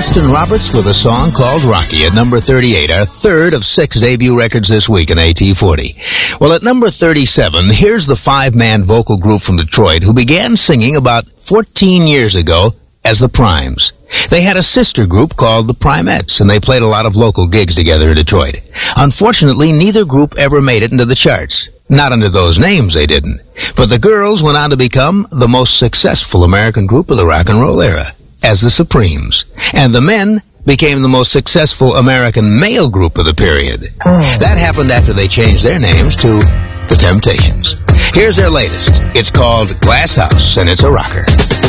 Justin Roberts with a song called Rocky at number 38, our third of 6 debut records this week in AT40. Well, at number 37, here's the 5-man vocal group from Detroit who began singing about 14 years ago as the Primes. They had a sister group called the Primettes, and they played a lot of local gigs together in Detroit. Unfortunately, neither group ever made it into the charts. Not under those names, they didn't. But the girls went on to become the most successful American group of the rock and roll era, as the Supremes. And the men became the most successful American male group of the period. That happened after they changed their names to The Temptations. Here's their latest. It's called Glass House, and it's a rocker.